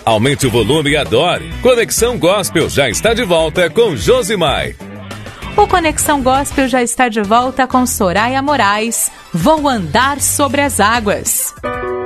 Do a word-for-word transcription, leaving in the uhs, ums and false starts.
Aumente o volume e adore. Conexão Gospel já está de volta com Josimar. O Conexão Gospel já está de volta com Soraya Moraes. Vou andar sobre as águas.